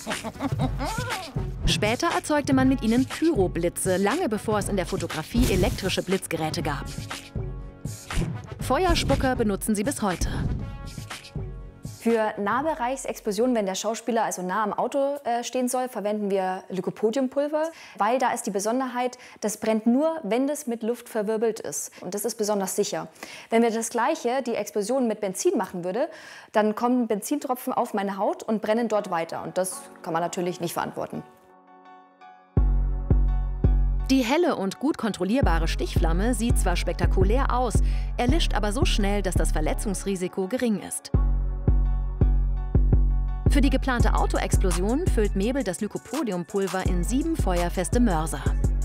Später erzeugte man mit ihnen Pyroblitze, lange bevor es in der Fotografie elektrische Blitzgeräte gab. Feuerspucker benutzen sie bis heute. Für Nahbereichsexplosionen, wenn der Schauspieler also nah am Auto stehen soll, verwenden wir Lycopodiumpulver, weil da ist die Besonderheit, das brennt nur, wenn das mit Luft verwirbelt ist. Und das ist besonders sicher. Wenn wir das Gleiche, die Explosion mit Benzin machen würde, dann kommen Benzintropfen auf meine Haut und brennen dort weiter. Und das kann man natürlich nicht verantworten. Die helle und gut kontrollierbare Stichflamme sieht zwar spektakulär aus, erlischt aber so schnell, dass das Verletzungsrisiko gering ist. Für die geplante Autoexplosion füllt Mebel das Lycopodiumpulver in 7 feuerfeste Mörser.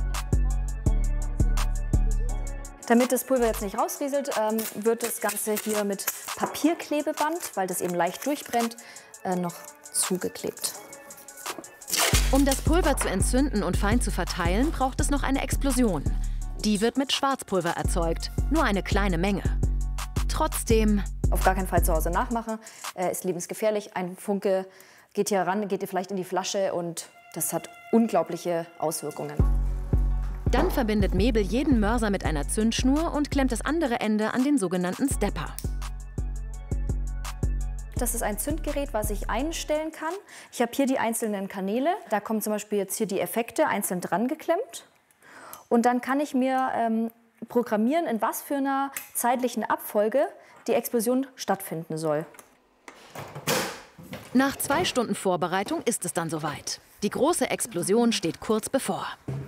Damit das Pulver jetzt nicht rausrieselt, wird das Ganze hier mit Papierklebeband, weil das eben leicht durchbrennt, noch zugeklebt. Um das Pulver zu entzünden und fein zu verteilen, braucht es noch eine Explosion. Die wird mit Schwarzpulver erzeugt, nur eine kleine Menge. Trotzdem... Auf gar keinen Fall zu Hause nachmachen, ist lebensgefährlich. Ein Funke geht hier ran, geht vielleicht in die Flasche und das hat unglaubliche Auswirkungen. Dann verbindet Mebel jeden Mörser mit einer Zündschnur und klemmt das andere Ende an den sogenannten Stepper. Das ist ein Zündgerät, was ich einstellen kann. Ich habe hier die einzelnen Kanäle. Da kommen zum Beispiel jetzt hier die Effekte einzeln dran geklemmt. Und dann kann ich mir programmieren, in was für einer zeitlichen Abfolge die Explosion stattfinden soll. Nach 2 Stunden Vorbereitung ist es dann soweit. Die große Explosion steht kurz bevor.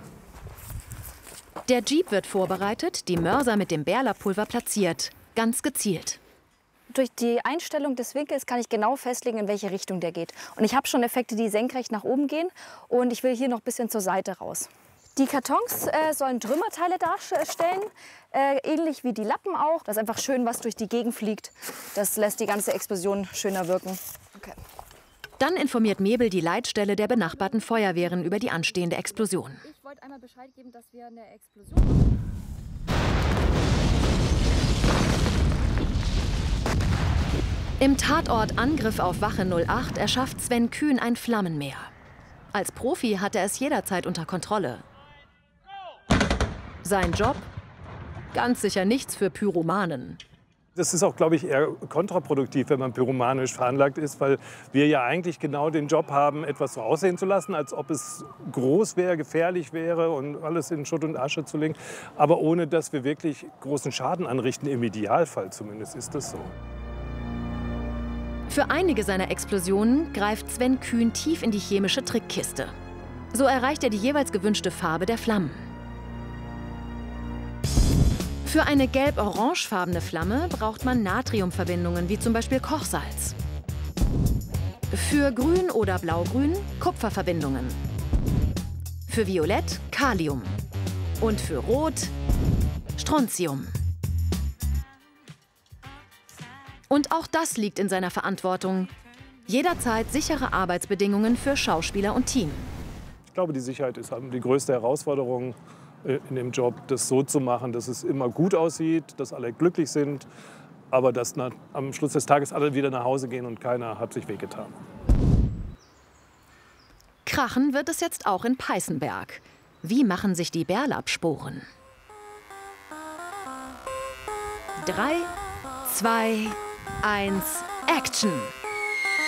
Der Jeep wird vorbereitet, die Mörser mit dem Bärlapulver platziert, ganz gezielt. Durch die Einstellung des Winkels kann ich genau festlegen, in welche Richtung der geht. Und ich habe schon Effekte, die senkrecht nach oben gehen und ich will hier noch ein bisschen zur Seite raus. Die Kartons sollen Trümmerteile darstellen, ähnlich wie die Lappen auch. Das ist einfach schön, was durch die Gegend fliegt. Das lässt die ganze Explosion schöner wirken. Okay. Dann informiert Mebel die Leitstelle der benachbarten Feuerwehren über die anstehende Explosion. Ich wollte einmal Bescheid geben, dass wir eine Explosion... Im Tatort Angriff auf Wache 08 erschafft Sven Kühn ein Flammenmeer. Als Profi hat er es jederzeit unter Kontrolle. Sein Job? Ganz sicher nichts für Pyromanen. Das ist auch, glaube ich, eher kontraproduktiv, wenn man pyromanisch veranlagt ist, weil wir ja eigentlich genau den Job haben, etwas so aussehen zu lassen, als ob es groß wäre, gefährlich wäre und alles in Schutt und Asche zu legen, aber ohne dass wir wirklich großen Schaden anrichten, im Idealfall zumindest ist das so. Für einige seiner Explosionen greift Sven Kühn tief in die chemische Trickkiste. So erreicht er die jeweils gewünschte Farbe der Flammen. Für eine gelb-orangefarbene Flamme braucht man Natriumverbindungen, wie zum Beispiel Kochsalz. Für grün oder blaugrün Kupferverbindungen. Für violett Kalium. Und für rot Strontium. Und auch das liegt in seiner Verantwortung. Jederzeit sichere Arbeitsbedingungen für Schauspieler und Team. Ich glaube, die Sicherheit ist die größte Herausforderung in dem Job, das so zu machen, dass es immer gut aussieht, dass alle glücklich sind, aber dass am Schluss des Tages alle wieder nach Hause gehen und keiner hat sich wehgetan. Krachen wird es jetzt auch in Peißenberg. Wie machen sich die Bärlapsporen? 3, 2, 1, Action!